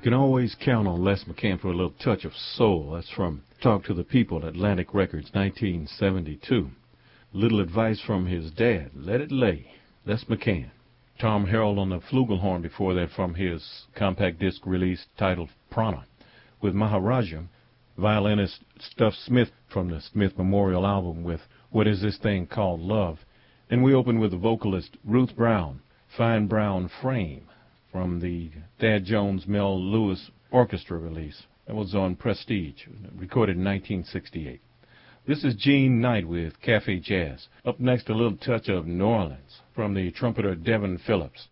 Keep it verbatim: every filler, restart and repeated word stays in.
You can always count on Les McCann for a little touch of soul. That's from Talk to the People, Atlantic Records, nineteen seventy-two. Little advice from his dad, Let It Lay, Les McCann. Tom Harrell on the flugelhorn before that from his compact disc release titled Prana. With Maharaja, violinist Stuff Smith from the Smith Memorial album with What Is This Thing Called Love. And we open with the vocalist Ruth Brown, Fine Brown Frame, from the Thad Jones Mel Lewis Orchestra release. That was on Prestige, recorded in nineteen sixty-eight. This is Gene Knight with Cafe Jazz. Up next, a little touch of New Orleans from the trumpeter Devin Phillips.